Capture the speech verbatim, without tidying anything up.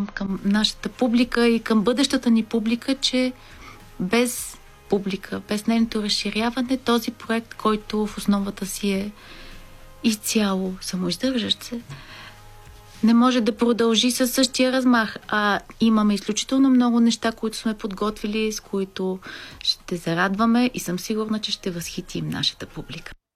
към нашата публика и към бъдещата ни публика, че без публика, без нейното разширяване, този проект, който в основата си е изцяло самоиздържащ се, не може да продължи със същия размах. А имаме изключително много неща, които сме подготвили, с които ще зарадваме и съм сигурна, че ще възхитим нашата публика.